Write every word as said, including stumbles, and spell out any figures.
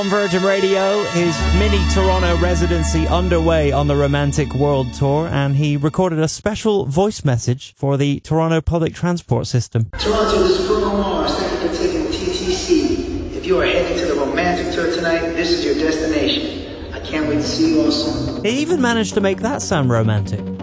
On Virgin Radio, his mini Toronto residency underway on the Romantic World Tour, and he recorded a special voice message for the Toronto public transport system. Toronto, this is Bruno Mars. Thank you for taking T T C. If you are heading to the Romantic Tour tonight, this is your destination. I can't wait to see you all soon. He even managed to make that sound romantic.